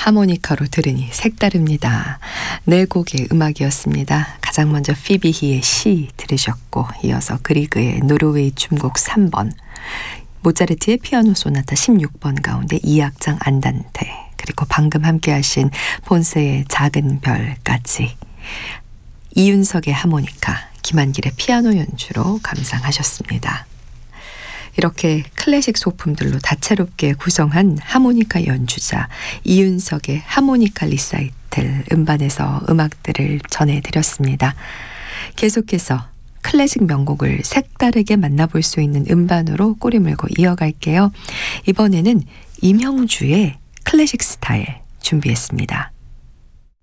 하모니카로 들으니 색다릅니다. 네 곡의 음악이었습니다. 가장 먼저 피비히의 시 들으셨고, 이어서 그리그의 노르웨이 춤곡 3번, 모차르트의 피아노 소나타 16번 가운데 2악장 안단테, 그리고 방금 함께 하신 폰세의 작은 별까지, 이윤석의 하모니카, 김한길의 피아노 연주로 감상하셨습니다. 이렇게 클래식 소품들로 다채롭게 구성한 하모니카 연주자 이윤석의 하모니카 리사이틀 음반에서 음악들을 전해드렸습니다. 계속해서 클래식 명곡을 색다르게 만나볼 수 있는 음반으로 꼬리물고 이어갈게요. 이번에는 임형주의 클래식 스타일 준비했습니다.